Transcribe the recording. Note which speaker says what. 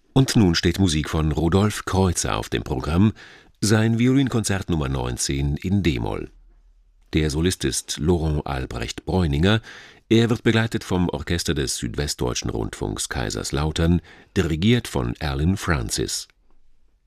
Speaker 1: Und nun steht Musik von Rudolf Kreuzer auf dem Programm, sein Violinkonzert Nr. 19 in d-Moll. Der Solist ist Laurent Albrecht Breuninger. Er wird begleitet vom Orchester des Südwestdeutschen Rundfunks Kaiserslautern, dirigiert von Alan Francis.